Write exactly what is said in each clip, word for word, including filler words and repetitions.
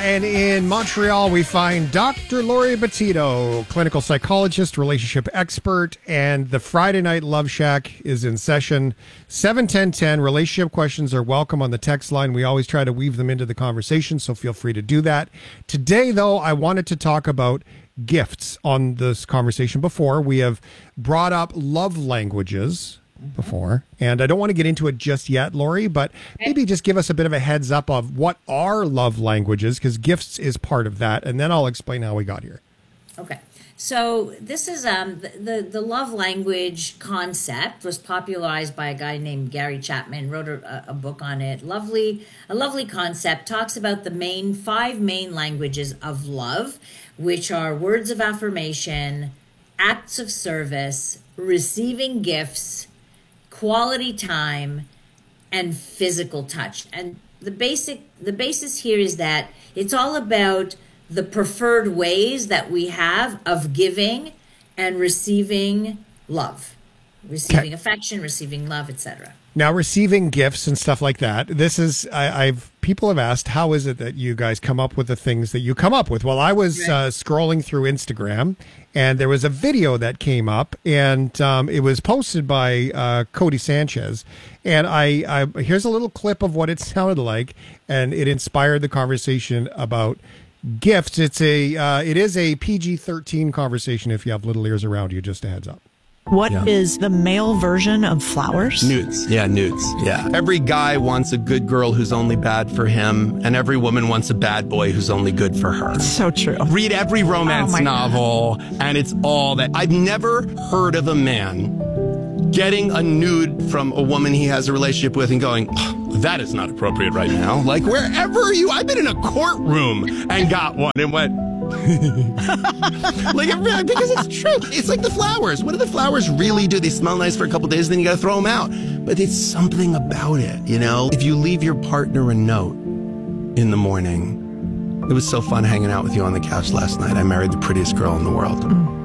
and in Montreal, we find Doctor Lori Betito, clinical psychologist, relationship expert, and the Friday Night Love Shack is in session. seven ten ten, relationship questions are welcome on the text line. We always try to weave them into the conversation, so feel free to do that. Today, though, I wanted to talk about gifts on this conversation before. We have brought up love languages before, and I don't want to get into it just yet, Lori, but maybe just give us a bit of a heads up of what are love languages, because gifts is part of that, and then I'll explain how we got here. Okay. So this is um the, the, the love language concept was popularized by a guy named Gary Chapman, wrote a, a book on it. Lovely, a lovely concept, talks about the main five main languages of love, which are words of affirmation, acts of service, receiving gifts, quality time, and physical touch. And the basic the basis here is that it's all about the preferred ways that we have of giving and receiving love, receiving okay. affection, receiving love, et cetera. Now, receiving gifts and stuff like that, this is, I, I've, people have asked, how is it that you guys come up with the things that you come up with? Well, I was right. uh, scrolling through Instagram, and there was a video that came up, and um, it was posted by uh, Cody Sanchez. And I, I, here's a little clip of what it sounded like, and it inspired the conversation about gifts. It's a, uh, it is a P G thirteen conversation if you have little ears around you, just a heads up. What yeah. is the male version of flowers? Nudes. Yeah, nudes. Yeah. Every guy wants a good girl who's only bad for him, and every woman wants a bad boy who's only good for her. So true. Read every romance oh novel, God. and it's all that. I've never heard of a man getting a nude from a woman he has a relationship with and going, oh, that is not appropriate right now. Like, wherever you, I've been in a courtroom and got one and went, like, because it's true. It's like the flowers. What do the flowers really do? They smell nice for a couple days, then you got to throw them out. But it's something about it, you know? If you leave your partner a note in the morning, it was so fun hanging out with you on the couch last night. I married the prettiest girl in the world.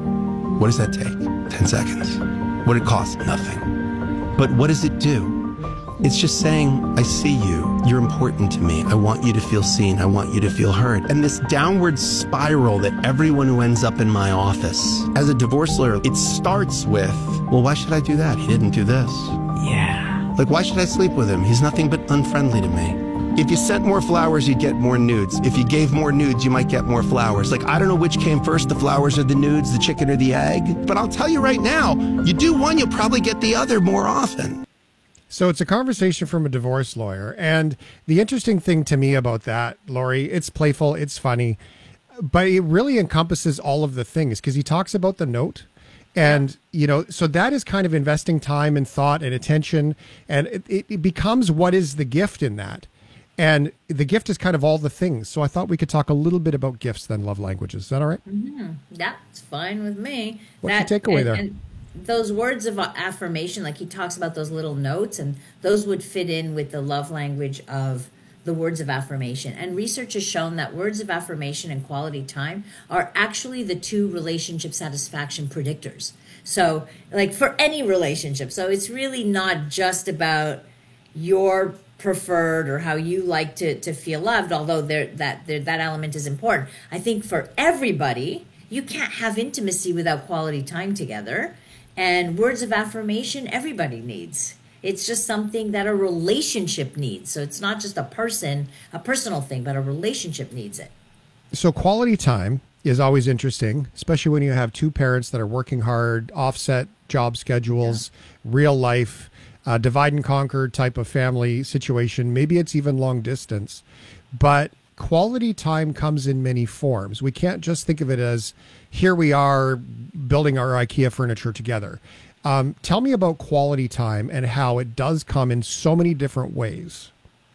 Mm. What does that take? Ten seconds. What it costs? Nothing. But what does it do? It's just saying, I see you. You're important to me. I want you to feel seen. I want you to feel heard. And this downward spiral that everyone who ends up in my office, as a divorce lawyer, it starts with, well, why should I do that? He didn't do this. Yeah. Like, why should I sleep with him? He's nothing but unfriendly to me. If you sent more flowers, you'd get more nudes. If you gave more nudes, you might get more flowers. Like, I don't know which came first, the flowers or the nudes, the chicken or the egg. But I'll tell you right now, you do one, you'll probably get the other more often. So it's a conversation from a divorce lawyer. And the interesting thing to me about that, Lori, it's playful, it's funny, but it really encompasses all of the things, because he talks about the note. And, you know, so that is kind of investing time and thought and attention. And it, it becomes what is the gift in that. And the gift is kind of all the things. So I thought we could talk a little bit about gifts then, love languages. Is that all right? Mm-hmm. That's fine with me. What's that, the takeaway and, there? And those words of affirmation, like he talks about those little notes, and those would fit in with the love language of the words of affirmation. And research has shown that words of affirmation and quality time are actually the two relationship satisfaction predictors. So, like, for any relationship. So it's really not just about your preferred or how you like to, to feel loved, although there, that there, that element is important. I think for everybody, you can't have intimacy without quality time together. And words of affirmation, everybody needs. It's just something that a relationship needs. So it's not just a person, a personal thing, but a relationship needs it. So quality time is always interesting, especially when you have two parents that are working hard, offset job schedules, yeah. real life, uh, divide and conquer type of family situation. Maybe it's even long distance. But quality time comes in many forms. We can't just think of it as, here we are building our IKEA furniture together. Um, tell me about quality time and how it does come in so many different ways.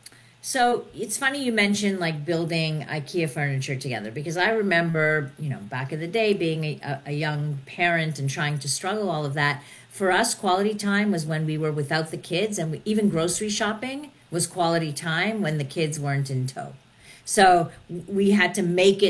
So it's funny you mentioned like building IKEA furniture together, because I remember, you know, back in the day being a, a young parent and trying to struggle all of that. For us, quality time was when we were without the kids, and we, even grocery shopping was quality time when the kids weren't in tow. So we had to make it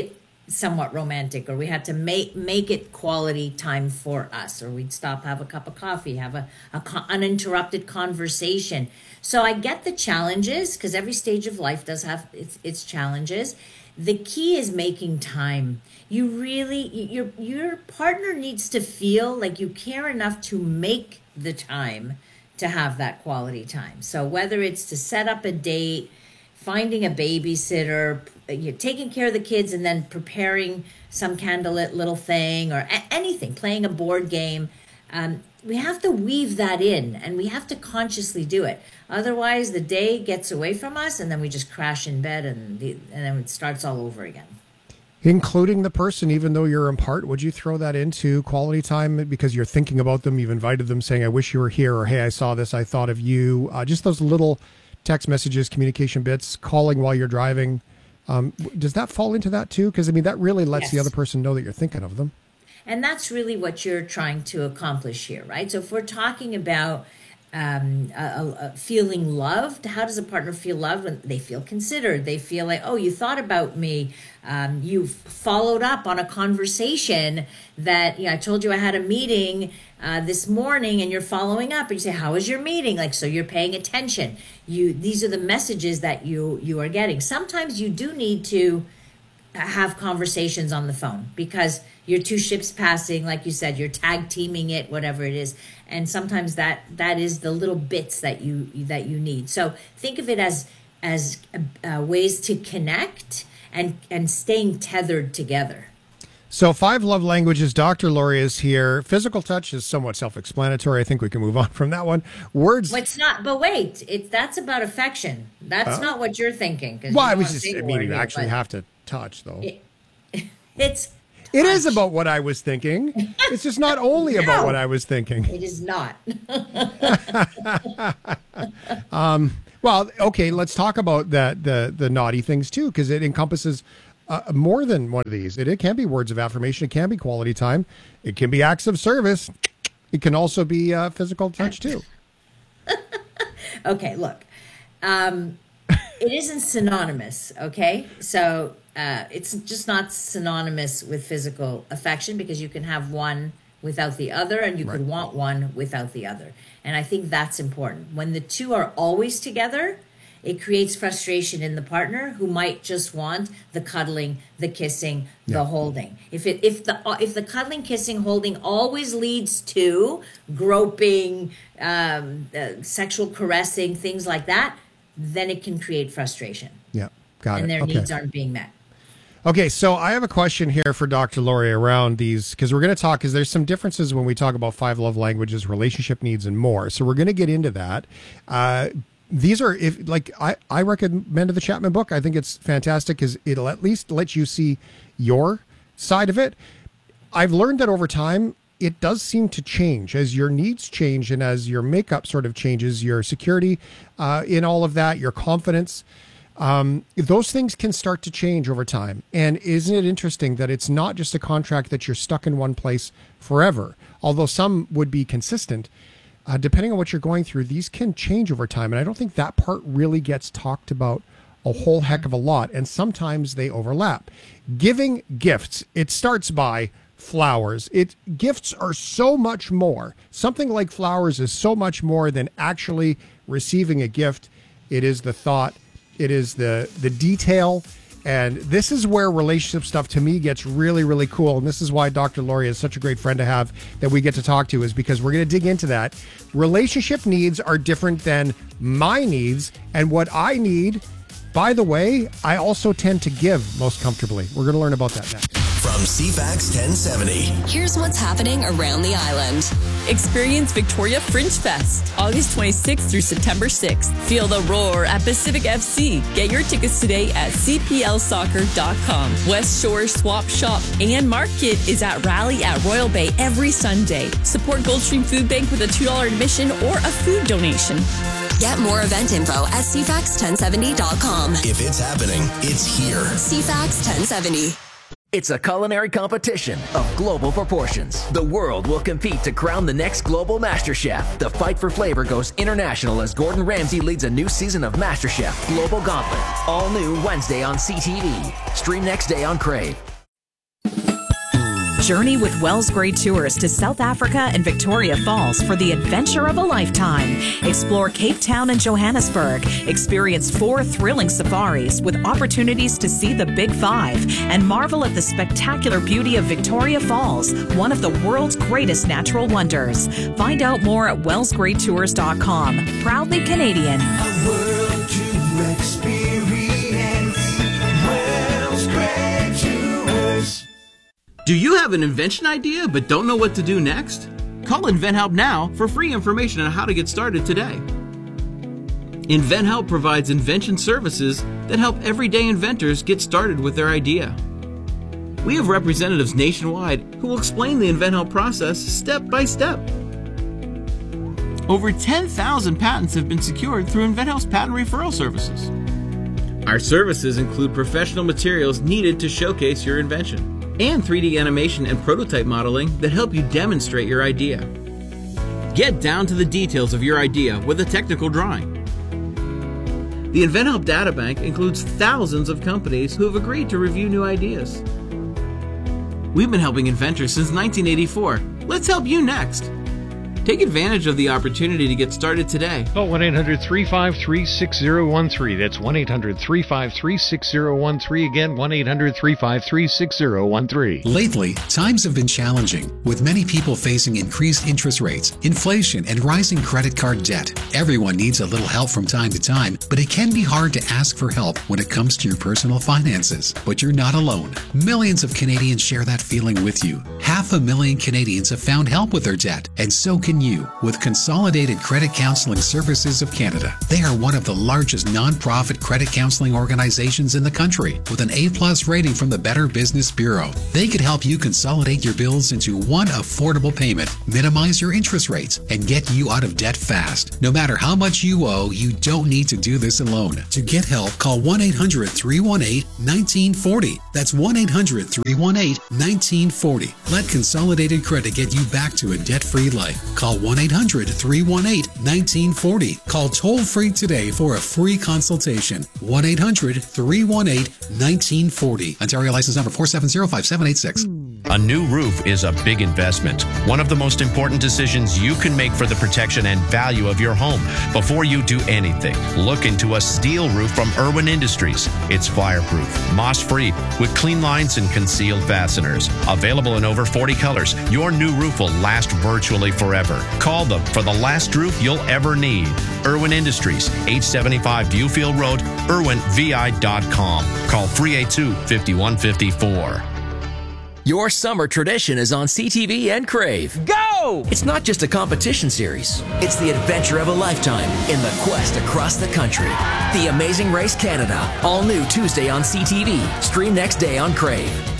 somewhat romantic, or we had to make make it quality time for us, or we'd stop, have a cup of coffee, have a, a co- uninterrupted conversation. So I get the challenges, because every stage of life does have its, its challenges. The key is making time. You really, your your partner needs to feel like you care enough to make the time to have that quality time. So whether it's to set up a date, finding a babysitter, you're taking care of the kids, and then preparing some candlelit little thing, or a- anything, playing a board game. Um, we have to weave that in, and we have to consciously do it. Otherwise, the day gets away from us, and then we just crash in bed, and the, and then it starts all over again. Including the person, even though you're apart, would you throw that into quality time because you're thinking about them, you've invited them, saying, I wish you were here, or hey, I saw this, I thought of you. Uh, just those little text messages, communication bits, calling while you're driving. Um, does that fall into that too? Because, I mean, that really lets Yes. the other person know that you're thinking of them. And that's really what you're trying to accomplish here, right? So if we're talking about um, a, a feeling loved, how does a partner feel loved? When they feel considered, they feel like, oh, you thought about me. Um, you've followed up on a conversation that, you know, I told you I had a meeting uh, this morning, and you're following up, and you say, how was your meeting? Like, so you're paying attention. You, these are the messages that you, you are getting. Sometimes you do need to have conversations on the phone because you're two ships passing, like you said, you're tag teaming it, whatever it is. And sometimes that that is the little bits that you that you need. So think of it as as uh, ways to connect and and staying tethered together. So five love languages, Doctor Laurie is here. Physical touch is somewhat self-explanatory. I think we can move on from that one. Words. Well, it's not, but wait, it's that's about affection. That's Oh. not what you're thinking. 'Cause Well, you I don't was wanna just, say I the mean, word you here, actually but have to touch, though. It, it's It is touch. about what I was thinking. It's just not only about No. what I was thinking. It is not. Well, okay, let's talk about that the the naughty things too, because it encompasses uh, more than one of these. It, it can be words of affirmation. It can be quality time. It can be acts of service. It can also be uh, physical touch too. Okay, look, um, it isn't synonymous, okay? So uh, it's just not synonymous with physical affection, because you can have one without the other, and you Right. could want one without the other. And I think that's important. When the two are always together, it creates frustration in the partner who might just want the cuddling, the kissing, Yeah. the holding. If it if the if the cuddling, kissing, holding always leads to groping, um, uh, sexual caressing, things like that, then it can create frustration, Yeah, got and it. their Okay. needs aren't being met. Okay, so I have a question here for Doctor Laurie around these, because we're going to talk, because there's some differences when we talk about five love languages, relationship needs, and more. So we're going to get into that. Uh, these are, if like, I, I recommended the Chapman book. I think it's fantastic because it'll at least let you see your side of it. I've learned that over time, it does seem to change as your needs change and as your makeup sort of changes, your security uh, in all of that, your confidence. Um, those things can start to change over time. And isn't it interesting that it's not just a contract that you're stuck in one place forever? Although some would be consistent, uh, depending on what you're going through, these can change over time. And I don't think that part really gets talked about a whole heck of a lot. And sometimes they overlap. Giving gifts, it starts by flowers. It gifts are so much more. Something like flowers is so much more than actually receiving a gift. It is the thought. It is the the detail, and this is where relationship stuff to me gets really, really cool. And this is why Doctor Laurie is such a great friend to have that we get to talk to, is because we're going to dig into that. Relationship needs are different than my needs, and what I need, by the way, I also tend to give most comfortably. We're going to learn about that next. From C FAX ten seventy. Here's what's happening around the island. Experience Victoria Fringe Fest, August twenty-sixth through September sixth. Feel the roar at Pacific F C. Get your tickets today at c p l soccer dot com. West Shore Swap Shop and Market is at Rally at Royal Bay every Sunday. Support Goldstream Food Bank with a two dollars admission or a food donation. Get more event info at c fax ten seventy dot com. If it's happening, it's here. C FAX ten seventy. It's a culinary competition of global proportions. The world will compete to crown the next global MasterChef. The fight for flavor goes international as Gordon Ramsay leads a new season of MasterChef Global Gauntlet. All new Wednesday on C T V. Stream next day on Crave. Journey with Wells Grade Tours to South Africa and Victoria Falls for the adventure of a lifetime. Explore Cape Town and Johannesburg. Experience four thrilling safaris with opportunities to see the Big Five and marvel at the spectacular beauty of Victoria Falls, one of the world's greatest natural wonders. Find out more at wells grade tours dot com. Proudly Canadian. A world to experience. Wells Grade Tours. Do you have an invention idea but don't know what to do next? Call InventHelp now for free information on how to get started today. InventHelp provides invention services that help everyday inventors get started with their idea. We have representatives nationwide who will explain the InventHelp process step by step. Over ten thousand patents have been secured through InventHelp's patent referral services. Our services include professional materials needed to showcase your invention, and three D animation and prototype modeling that help you demonstrate your idea. Get down to the details of your idea with a technical drawing. The InventHelp Databank includes thousands of companies who have agreed to review new ideas. We've been helping inventors since nineteen eighty-four. Let's help you next. Take advantage of the opportunity to get started today. Call one eight hundred, three five three, six zero one three. That's one eight hundred, three five three, six zero one three. Again, one eight hundred, three five three, six zero one three. Lately, times have been challenging, with many people facing increased interest rates, inflation, and rising credit card debt. Everyone needs a little help from time to time, but it can be hard to ask for help when it comes to your personal finances. But you're not alone. Millions of Canadians share that feeling with you. Half a million Canadians have found help with their debt, and so can you with Consolidated Credit Counseling Services of Canada. They are one of the largest non-profit credit counseling organizations in the country with an A plus rating from the Better Business Bureau. They could help you consolidate your bills into one affordable payment, minimize your interest rates, and get you out of debt fast. No matter how much you owe, you don't need to do this alone. To get help, call one eight hundred, three one eight, one nine four zero. That's one eight hundred, three one eight, one nine four zero. Let Consolidated Credit get you back to a debt-free life. Call one eight hundred, three one eight, one nine four zero. Call toll-free today for a free consultation. one eight hundred, three one eight, one nine four zero. Ontario license number four seven zero, five seven eight six. A new roof is a big investment, one of the most important decisions you can make for the protection and value of your home. Before you do anything, look into a steel roof from Irwin Industries. It's fireproof, moss-free, with clean lines and concealed fasteners. Available in over forty colors, your new roof will last virtually forever. Call them for the last roof you'll ever need. Irwin Industries, eight seventy-five Viewfield Road, irwin v i dot com. Call three eight two, five one five four. Your summer tradition is on C T V and Crave. Go! It's not just a competition series. It's the adventure of a lifetime in the quest across the country. The Amazing Race Canada. All new Tuesday on C T V. Stream next day on Crave.